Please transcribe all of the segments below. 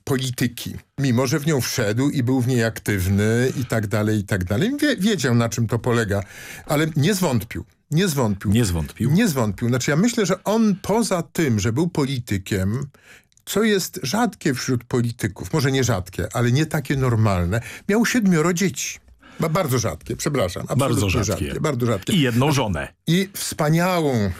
polityki. Mimo że w nią wszedł i był w niej aktywny i tak dalej, i tak dalej. Wiedział, na czym to polega, ale nie zwątpił. Nie zwątpił. Nie zwątpił? Nie zwątpił. Znaczy ja myślę, że on poza tym, że był politykiem, co jest rzadkie wśród polityków, może nie rzadkie, ale nie takie normalne, miał 7 dzieci. Bardzo rzadkie, przepraszam. Bardzo rzadkie. Bardzo rzadkie. I jedną żonę. I wspaniałą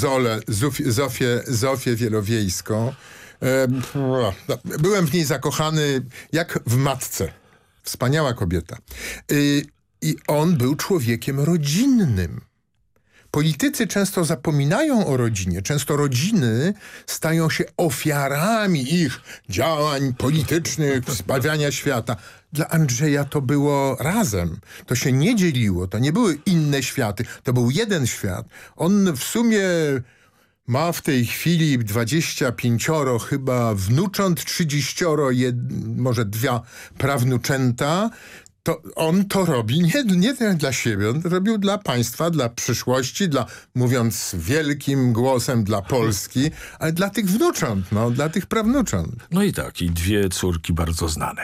Zofię Wielowiejską. Byłem w niej zakochany jak w matce. Wspaniała kobieta. I on był człowiekiem rodzinnym. Politycy często zapominają o rodzinie. Często rodziny stają się ofiarami ich działań politycznych, zbawiania świata. Dla Andrzeja to było razem. To się nie dzieliło. To nie były inne światy. To był jeden świat. On w sumie ma w tej chwili 25 chyba wnucząt, 30, może 2 prawnuczęta. To on to robi nie dla siebie, on to robił dla państwa, dla przyszłości, mówiąc wielkim głosem, dla Polski, ale dla tych wnucząt, dla tych prawnucząt. No i tak, i 2 córki bardzo znane.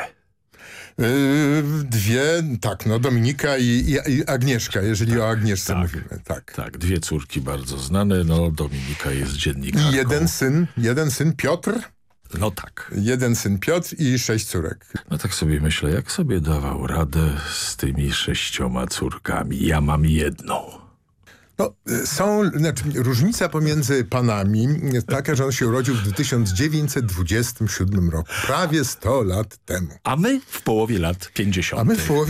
2, Dominika i Agnieszka, jeżeli o Agnieszce mówimy. Tak, 2 córki bardzo znane, Dominika jest dziennikarką. I jeden syn Piotr. No tak. 1 syn Piotr i 6 córek. No tak sobie myślę, jak sobie dawał radę z tymi 6 córkami. Ja mam 1. Różnica pomiędzy panami jest taka, że on się urodził w 1927 roku. Prawie 100 lat temu. A my w połowie lat 50.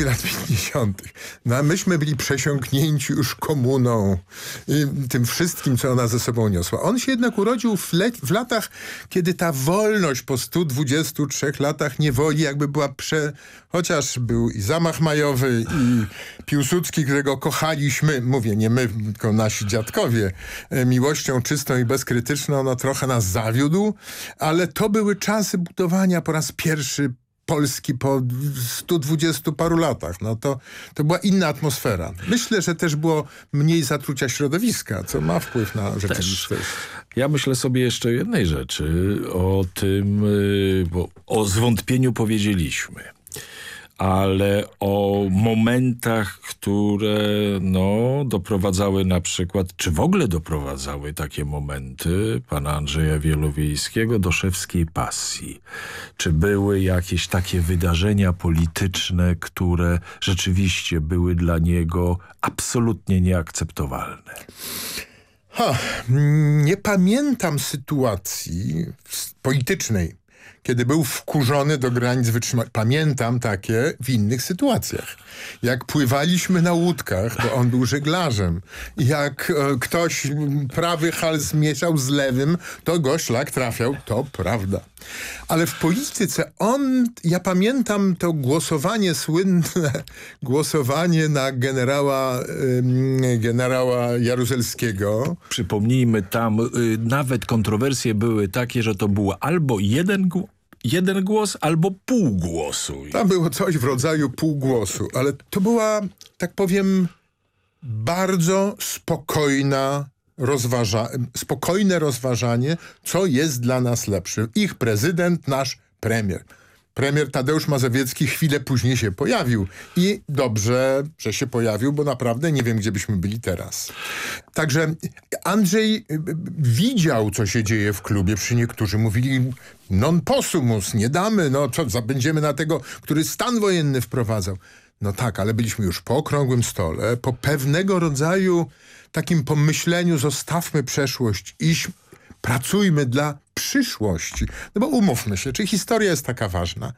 A myśmy byli przesiąknięci już komuną i tym wszystkim, co ona ze sobą niosła. On się jednak urodził w latach, kiedy ta wolność po 123 latach niewoli jakby była chociaż był i zamach majowy, i Piłsudski, którego kochaliśmy, mówię, nie my, tylko nasi dziadkowie, miłością czystą i bezkrytyczną, trochę nas zawiódł, ale to były czasy budowania po raz pierwszy Polski po 120 paru latach. To była inna atmosfera. Myślę, że też było mniej zatrucia środowiska, co ma wpływ na rzeczywistość. Ja myślę sobie jeszcze jednej rzeczy, o tym, bo o zwątpieniu powiedzieliśmy. Ale o momentach, które doprowadzały na przykład, czy w ogóle doprowadzały takie momenty pana Andrzeja Wielowiejskiego do szewskiej pasji. Czy były jakieś takie wydarzenia polityczne, które rzeczywiście były dla niego absolutnie nieakceptowalne? Nie pamiętam sytuacji politycznej, kiedy był wkurzony do granic wytrzymania. Pamiętam takie w innych sytuacjach. Jak pływaliśmy na łódkach, bo on był żeglarzem. Jak ktoś prawy hal zmieszał z lewym, to go szlak trafiał. To prawda. Ale w polityce ja pamiętam to słynne głosowanie na generała Jaruzelskiego. Przypomnijmy, tam nawet kontrowersje były takie, że to było albo jeden głos, albo pół głosu. Tam było coś w rodzaju pół głosu, ale to była, tak powiem, bardzo spokojne rozważanie, co jest dla nas lepsze. Ich prezydent, nasz premier. Premier Tadeusz Mazowiecki chwilę później się pojawił. I dobrze, że się pojawił, bo naprawdę nie wiem, gdzie byśmy byli teraz. Także Andrzej widział, co się dzieje w klubie. Niektórzy mówili, non possumus, nie damy, będziemy na tego, który stan wojenny wprowadzał. Tak, ale byliśmy już po okrągłym stole, po pewnego rodzaju takim pomyśleniu, zostawmy przeszłość, pracujmy dla przyszłości. Bo umówmy się, czy historia jest taka ważna?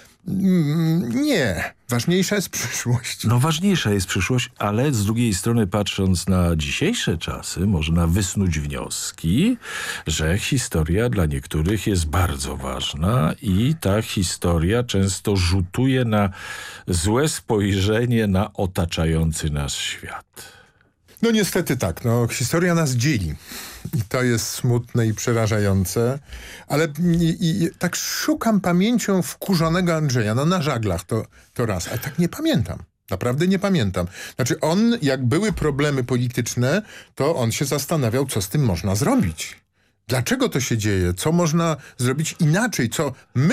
Nie. Ważniejsza jest przyszłość. Ważniejsza jest przyszłość, ale z drugiej strony, patrząc na dzisiejsze czasy, można wysnuć wnioski, że historia dla niektórych jest bardzo ważna i ta historia często rzutuje na złe spojrzenie na otaczający nas świat. Niestety tak. Historia nas dzieli. I to jest smutne i przerażające. Ale tak szukam pamięcią wkurzonego Andrzeja. Na żaglach to raz. Ale tak nie pamiętam. Naprawdę nie pamiętam. Znaczy jak były problemy polityczne, to on się zastanawiał, co z tym można zrobić. Dlaczego to się dzieje? Co można zrobić inaczej? Co my